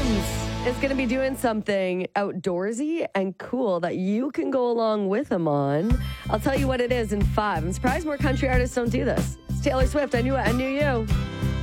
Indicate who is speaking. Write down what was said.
Speaker 1: is going to be doing something outdoorsy and cool that you can go along with him on. I'll tell you what it is in 5. I'm surprised more country artists don't do this. It's Taylor Swift. I knew you.